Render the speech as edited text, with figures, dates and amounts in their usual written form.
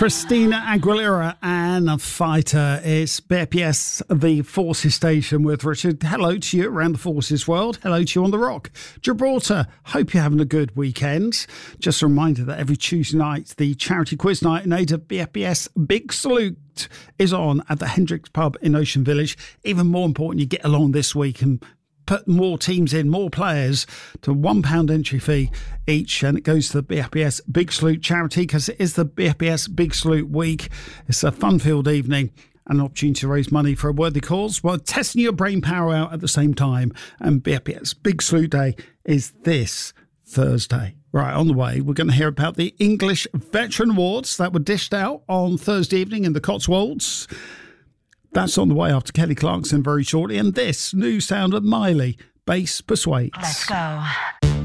Christina Aguilera and a Fighter. It's BFBS, the Forces Station with Richard. Hello to you around the Forces world. Hello to you on the Rock. Gibraltar, hope you're having a good weekend. Just a reminder that every Tuesday night, the charity quiz night in aid of BFBS Big Salute is on at the Hendricks Pub in Ocean Village. Even more important, you get along this week and put more teams in, more players, to £1 entry fee each, and it goes to the BFBS Big Salute charity because it is the BFBS Big Salute week. It's a fun-filled evening and an opportunity to raise money for a worthy cause while testing your brain power out at the same time. And BFBS Big Salute Day is this Thursday. Right, on the way, we're going to hear about the English Veteran Awards that were dished out on Thursday evening in the Cotswolds. That's on the way after Kelly Clarkson very shortly. And this new sound of Miley, Bass Persuades. Let's go.